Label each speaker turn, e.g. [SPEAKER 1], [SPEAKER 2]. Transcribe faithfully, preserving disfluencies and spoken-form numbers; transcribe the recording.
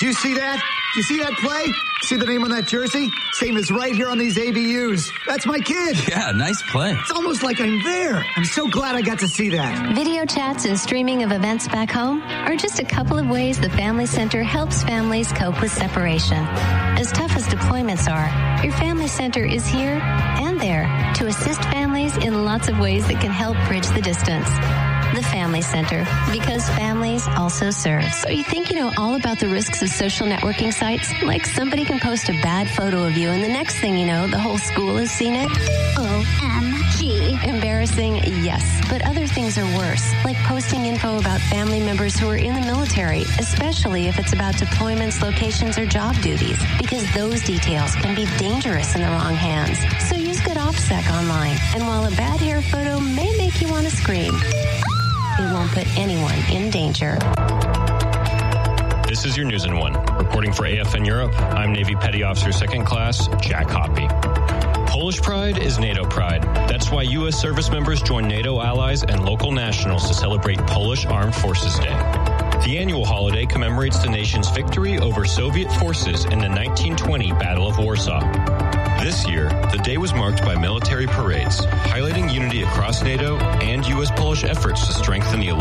[SPEAKER 1] Do you see that? Do you see that play? See the name on that jersey? Same as right here on these A B Us. That's my kid.
[SPEAKER 2] Yeah, nice play.
[SPEAKER 1] It's almost like I'm there. I'm so glad I got to see that.
[SPEAKER 3] Video chats and streaming of events back home are just a couple of ways the Family Center helps families cope with separation. As tough as deployments are, your Family Center is here and there to assist families in lots of ways that can help bridge the distance. The Family Center, because families also serve. So you think you know all about the risks of social networking sites? Like somebody can post a bad photo of you and the next thing you know, the whole school has seen it? O M G. Embarrassing, yes. But other things are worse, like posting info about family members who are in the military, especially if it's about deployments, locations, or job duties, because those details can be dangerous in the wrong hands. So use good OPSEC online. And while a bad hair photo may make you want to scream, it won't put anyone in danger.
[SPEAKER 4] This is your News in One. Reporting for A F N Europe, I'm Navy Petty Officer Second Class Jack Hoppy. Polish pride is NATO pride. That's why U S service members join NATO allies and local nationals to celebrate Polish Armed Forces Day. The annual holiday commemorates the nation's victory over Soviet forces in the nineteen twenty Battle of Warsaw. This year, the day was marked by military parades, highlighting unity across NATO and U S Polish efforts to strengthen the